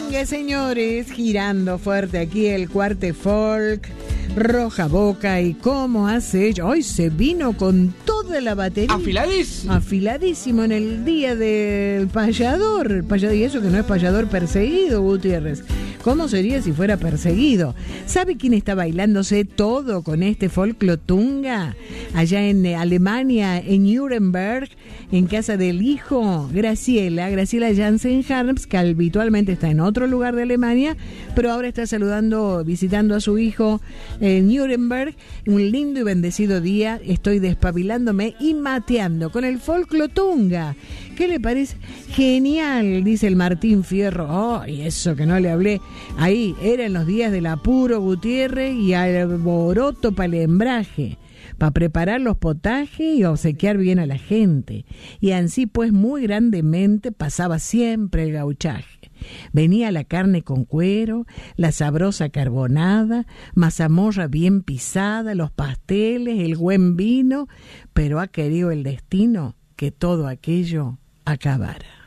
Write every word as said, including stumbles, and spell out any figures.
merengue, señores, girando fuerte aquí el Cuarte Folk, Roja Boca. ¿Y cómo hace ella? Hoy se vino con toda la batería. Afiladísimo. Afiladísimo en el día del payador. El payador, y eso que no es payador perseguido, Gutiérrez. ¿Cómo sería si fuera perseguido? ¿Sabe quién está bailándose todo con este folclotunga? Allá en Alemania, en Nuremberg, en casa del hijo, Graciela, Graciela Jansen-Harms, que habitualmente está en otro lugar de Alemania, pero ahora está saludando, visitando a su hijo en Nuremberg. Un lindo y bendecido día. Estoy despabilándome y mateando con el folclotunga. ¿Qué le parece? Genial, dice el Martín Fierro. Oh, y eso que no le hablé. Ahí eran los días del apuro, Gutiérrez, y alboroto para el hembraje, para preparar los potajes y obsequiar bien a la gente. Y así pues muy grandemente pasaba siempre el gauchaje. Venía la carne con cuero, la sabrosa carbonada, mazamorra bien pisada, los pasteles, el buen vino, pero ha querido el destino que todo aquello acabara.